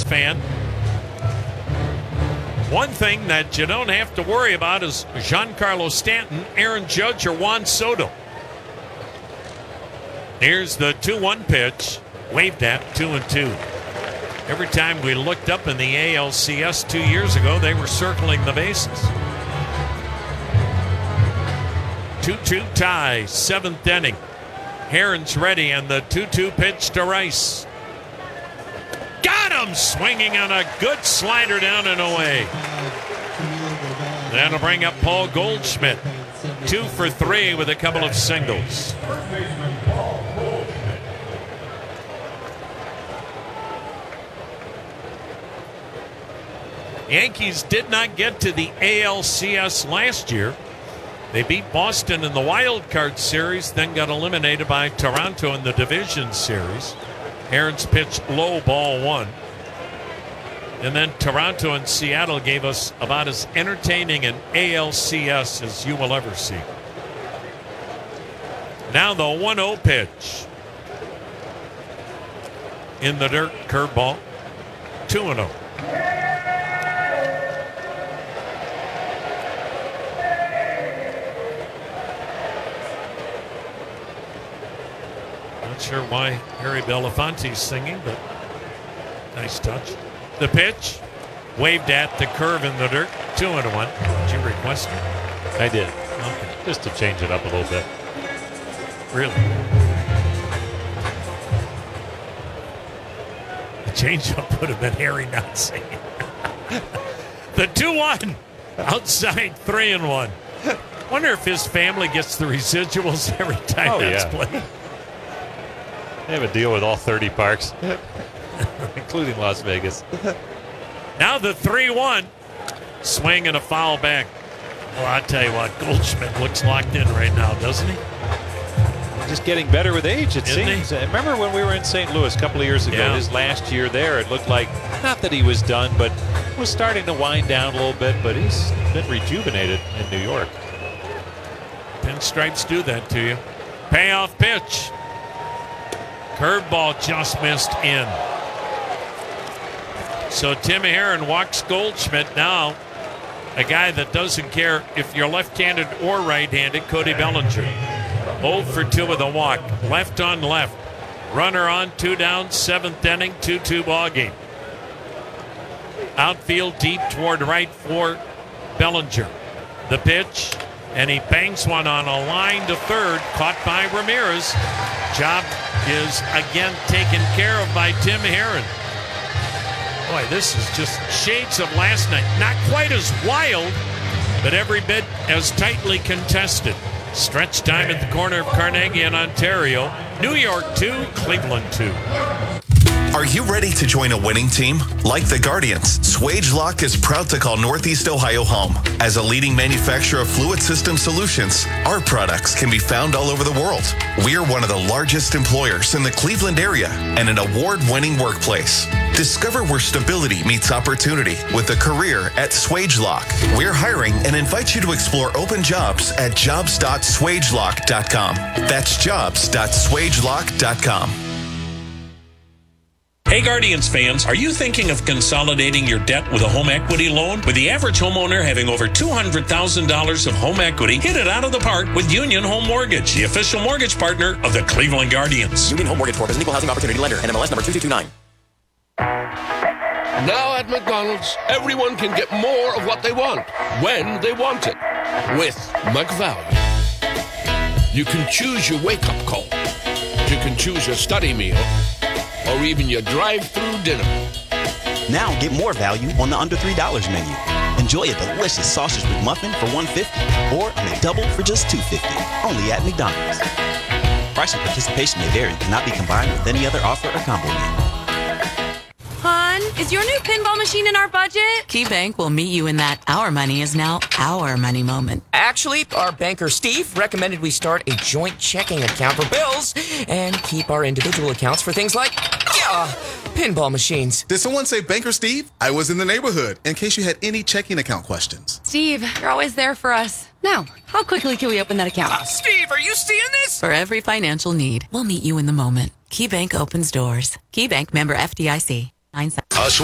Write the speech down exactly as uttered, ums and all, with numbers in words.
fan. One thing that you don't have to worry about is Giancarlo Stanton, Aaron Judge, or Juan Soto. Here's the two one pitch. Waved at two and two. Every time we looked up in the A L C S two years ago, they were circling the bases. two two tie, seventh inning. Herron's ready, and the two two pitch to Rice. Got him! Swinging on a good slider down and away. That'll bring up Paul Goldschmidt. Two for three with a couple of singles. Yankees did not get to the A L C S last year. They beat Boston in the wild card series, then got eliminated by Toronto in the division series. Herron's pitched low, ball one. And then Toronto and Seattle gave us about as entertaining an A L C S as you will ever see. Now the one oh pitch. In the dirt, curveball. two and oh. Not sure why Harry Belafonte's singing, but nice touch. The pitch, waved at the curve in the dirt, two and one. Did you request it? I did. Okay. Just to change it up a little bit. Really? The changeup would have been Harry not singing. The two one, outside three and one. Wonder if his family gets the residuals every time Oh, that's yeah. played. They have a deal with all thirty parks, including Las Vegas. Now the three one. Swing and a foul back. Well, I tell you what, Goldschmidt looks locked in right now, doesn't he? Just getting better with age, it Isn't seems. He? Remember when we were in Saint Louis a couple of years ago, Yeah. his last year there, it looked like, not that he was done, but was starting to wind down a little bit, but he's been rejuvenated in New York. Pinstripes do that to you. Payoff pitch. Curveball just missed in. So Tim Herron walks Goldschmidt now. A guy that doesn't care if you're left-handed or right-handed, Cody Bellinger. oh for two with a walk. Left on left. Runner on, two down, seventh inning, two two ball game. Outfield deep toward right for Bellinger. The pitch, and he bangs one on a line to third, caught by Ramirez. Job is again taken care of by Tim Herron. Boy, this is just shades of last night. Not quite as wild, but every bit as tightly contested. Stretch time at the corner of Carnegie and Ontario. New York two, Cleveland two. Are you ready to join a winning team? Like the Guardians, Swagelok is proud to call Northeast Ohio home. As a leading manufacturer of fluid system solutions, our products can be found all over the world. We're one of the largest employers in the Cleveland area and an award-winning workplace. Discover where stability meets opportunity with a career at Swagelok. We're hiring and invite you to explore open jobs at jobs dot swagelok dot com. That's jobs dot swagelok dot com. Hey Guardians fans, are you thinking of consolidating your debt with a home equity loan? With the average homeowner having over two hundred thousand dollars of home equity, hit it out of the park with Union Home Mortgage, the official mortgage partner of the Cleveland Guardians. Union Home Mortgage Corp is an equal housing opportunity lender. N M L S number two two two nine. Now at McDonald's, everyone can get more of what they want, when they want it, with McValue. You can choose your wake-up call. You can choose your study meal, or even your drive-through dinner. Now get more value on the under three dollars menu. Enjoy a delicious sausage McMuffin for one dollar fifty or a McDouble for just two dollars fifty. Only at McDonald's. Price and participation may vary. Cannot be combined with any other offer or combo meal. Hon, is your new pinball machine in our budget? KeyBank will meet you in that our money is now our money moment. Actually, our banker Steve recommended we start a joint checking account for bills and keep our individual accounts for things like, yeah, pinball machines. Did someone say Banker Steve? I was in the neighborhood, in case you had any checking account questions. Steve, you're always there for us. Now, how quickly can we open that account? Uh, Steve, are you seeing this? For every financial need, we'll meet you in the moment. KeyBank opens doors. KeyBank member F D I C. Nine